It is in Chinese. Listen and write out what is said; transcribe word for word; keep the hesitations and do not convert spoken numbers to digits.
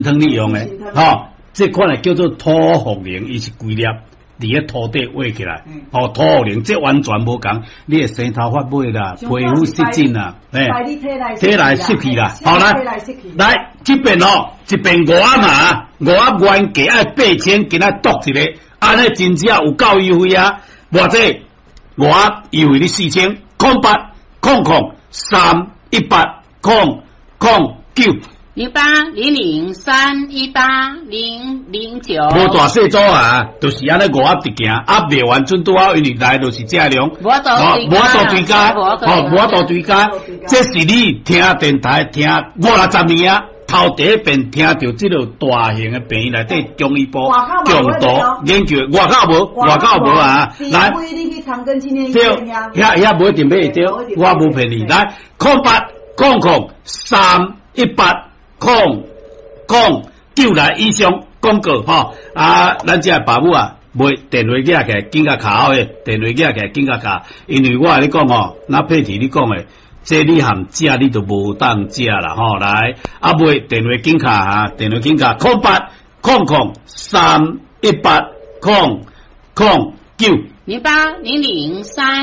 汤你用诶，吼、哦，这款诶叫做土茯苓，伊是规粒伫咧土地挖起来，嗯、哦，土茯苓这完全无共，你诶生头发买啦，皮肤湿疹啦，诶，体内湿气啦，好啦，来这边哦，这边五啊嘛，五啊原价爱八千，今仔剁一个，安尼真正有够优惠啊！或者五啊优惠你四千，空八空空三一八空空九。 零八零零三一八零零九， 无大细组啊，就是安尼五盒直行，啊卖完阵拄好，因为来就是这量，无法度无法度追加，哦，无法度追加，这是你听电台听五六十年啊，头第一遍听到这个大型的病院内底中医部中毒研究，外口无，外口无啊，来，对，遐遐无一定买对，我无骗你，来，空八空空三一八。空空九来以上广告吼啊！咱这爸母啊，卖电话寄来，紧甲卡好诶，电话寄来，紧甲卡。因为我甲你讲吼，那配题你讲诶，这你含食你都无当食啦吼。来啊，卖电话紧卡哈，电话紧卡空八空空三一八空空九零八零零三。